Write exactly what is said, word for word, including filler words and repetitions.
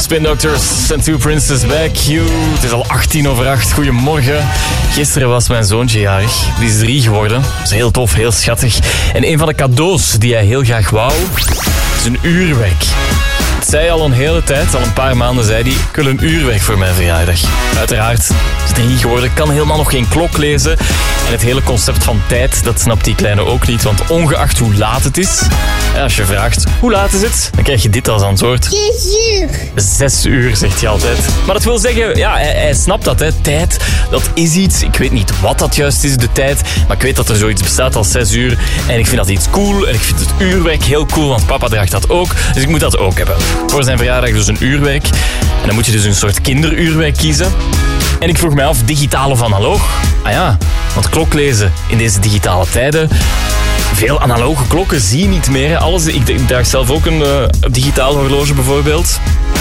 Spin Doctors en Two Princes Back You. Het is al achttien over acht. Goedemorgen. Gisteren was mijn zoontje jarig. Die is drie geworden. Dat is heel tof, heel schattig. En een van de cadeaus die hij heel graag wou, is een uurwerk. Het zei al een hele tijd, al een paar maanden zei hij, ik wil een uurwerk voor mijn verjaardag. Uiteraard, is drie geworden, kan helemaal nog geen klok lezen. En het hele concept van tijd, dat snapt die kleine ook niet. Want ongeacht hoe laat het is, als je vraagt, hoe laat is het? Dan krijg je dit als antwoord. Zes uur. Zes uur, zegt hij altijd. Maar dat wil zeggen, ja, hij, hij snapt dat, hè. Tijd, dat is iets. Ik weet niet wat dat juist is, de tijd. Maar ik weet dat er zoiets bestaat als zes uur. En ik vind dat iets cool. En ik vind het uurwerk heel cool, want papa draagt dat ook. Dus ik moet dat ook hebben. Voor zijn verjaardag dus een uurwerk. En dan moet je dus een soort kinderuurwerk kiezen. En ik vroeg mij af, digitaal of analoog? Ah ja, want kloklezen in deze digitale tijden... Veel analoge klokken zie je niet meer. Alles, ik draag zelf ook een uh, digitaal horloge bijvoorbeeld.